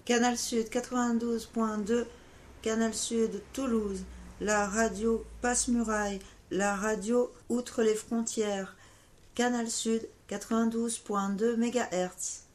Canal Sud 92.2, Canal Sud Toulouse, la radio Passe-Muraille, la radio Outre les frontières, Canal Sud 92.2 MHz.